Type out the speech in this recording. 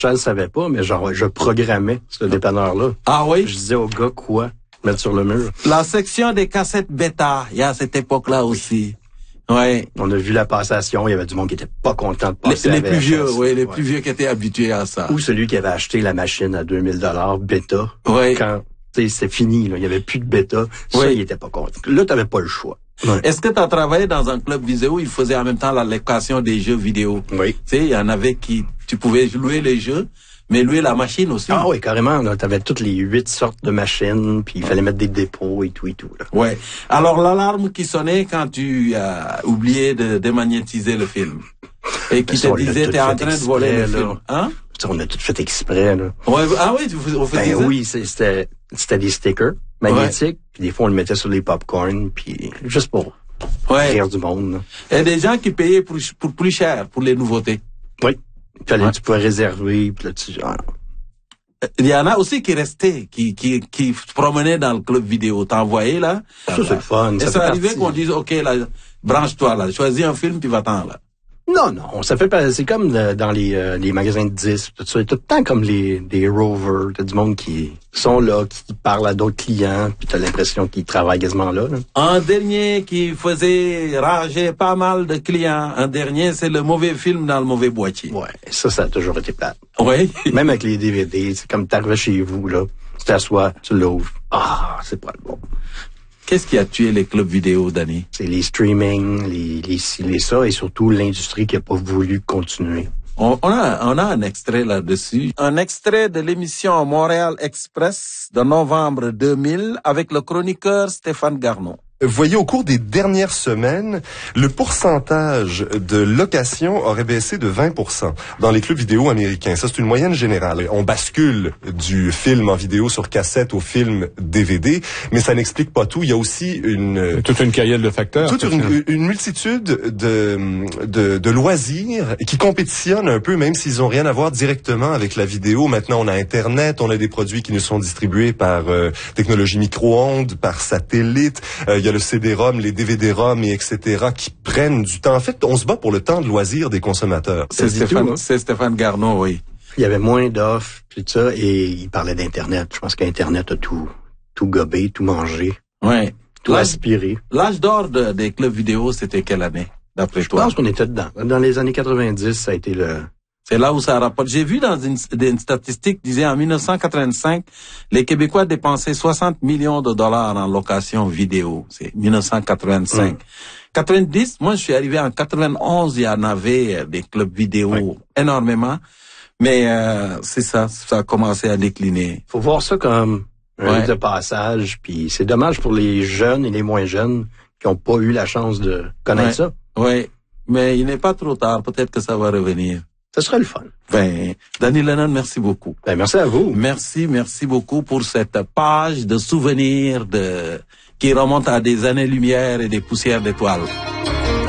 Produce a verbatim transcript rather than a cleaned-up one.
Je ne le savais pas, mais genre, je programmais ce dépanneur-là. Ah oui? Je disais au gars quoi mettre sur le mur. La section des cassettes bêta, il y a cette époque-là aussi. Ouais. On a vu la passation, il y avait du monde qui était pas content de passer Les, à les plus vieux, V H S. oui, les Ouais. plus vieux qui étaient habitués à ça. Ou celui qui avait acheté la machine à deux mille dollars bêta. Ouais. Quand, tu sais, c'est fini, là. Il y avait plus de bêta. Ça, Oui. il était pas content. Là, t'avais pas le choix. Ouais. Est-ce que tu as travaillé dans un club vidéo où il faisait en même temps la location des jeux vidéo? Oui. Tu sais, il y en avait qui, tu pouvais louer les jeux, mais louer la machine aussi. Ah oui, carrément, là. T'avais toutes les huit sortes de machines, puis il fallait mettre des dépôts et tout et tout, là. Ouais. Alors, l'alarme qui sonnait quand tu as oublié de démagnétiser le film. Et qui Ça, te on l'a disait, tout t'es en fait train de voler le exprès, film. là. Hein? Ça, on a tout fait exprès, là. Ouais. Ah oui, tu fais- on faisait Ben ça? oui, c'est- c'était, c'était des stickers magnétiques, puis des fois, on le mettait sur les popcorn, puis juste pour Ouais. rire du monde, là. Il y a des gens qui payaient pour, pour plus cher pour les nouveautés. Oui. Fallait, Ouais. tu pouvais réserver, puis là, tu, ah, Il y en a aussi qui restaient, qui, qui, qui se promenaient dans le club vidéo. T'as envoyé, là? ça, c'est le fun. Et Ça ça fait arrivait partie. qu'on dise, OK, là, branche-toi, là, choisis un film, puis va-t'en, là. Non, non, ça fait pas, c'est comme le- dans les, euh, les magasins de disques, tout ça, tout le temps comme les, des rovers, t'as du monde qui sont là, qui parlent à d'autres clients, puis t'as l'impression qu'ils travaillent quasiment là, là. Un dernier qui faisait rager pas mal de clients, un dernier, c'est le mauvais film dans le mauvais boîtier. Ouais, ça, ça a toujours été plate. Oui. Même avec les D V D, c'est comme t'arrives chez vous, là, tu t'assois, tu l'ouvres, ah, c'est pas le bon. Qu'est-ce qui a tué les clubs vidéo, Danny? C'est les streaming, les, les ci, les ça, et surtout l'industrie qui a pas voulu continuer. On, on a, on a un extrait là-dessus. Un extrait de l'émission Montréal Express de novembre deux mille avec le chroniqueur Stéphane Garneau. Voyez, au cours des dernières semaines, le pourcentage de location aurait baissé de vingt pour cent dans les clubs vidéo américains. Ça, c'est une moyenne générale. On bascule du film en vidéo sur cassette au film D V D, mais ça n'explique pas tout. Il y a aussi une... Toute une carrière de facteurs. Toute une, une multitude de, de, de loisirs qui compétitionnent un peu, même s'ils ont rien à voir directement avec la vidéo. Maintenant, on a Internet, on a des produits qui nous sont distribués par euh, technologie micro-ondes, par satellite. Euh, il y a le C D-ROM, les D V D-ROM, et et cetera qui prennent du temps. En fait, on se bat pour le temps de loisir des consommateurs. C'est dit Stéphane, tout, hein? c'est Stéphane Garneau, oui. Il y avait moins d'offres, tout ça, et il parlait d'Internet. Je pense qu'Internet a tout, tout gobé, tout mangé, Ouais. tout L'âge, aspiré. l'âge d'or de- des clubs vidéo, c'était quelle année, d'après Je toi? pense qu'on était dedans. Dans les années quatre-vingt-dix, ça a été le... C'est là où ça rapporte. J'ai vu dans une, une statistique, disait en mille neuf cent quatre-vingt-cinq, les Québécois dépensaient soixante millions de dollars en location vidéo. C'est mille neuf cent quatre-vingt-cinq. Mm. quatre-vingt-dix, moi je suis arrivé en quatre-vingt-onze, il y en avait euh, des clubs vidéo Oui. énormément. Mais euh, c'est ça, ça a commencé à décliner. Faut voir ça comme un Ouais. rite de passage, puis c'est dommage pour les jeunes et les moins jeunes qui ont pas eu la chance de connaître Ouais. ça. Oui, mais il n'est pas trop tard, peut-être que ça va revenir. Ça serait le fun. Ben, Danny Lennon, merci beaucoup. Ben, merci à vous. Merci, merci beaucoup pour cette page de souvenirs de qui remonte à des années-lumière et des poussières d'étoiles.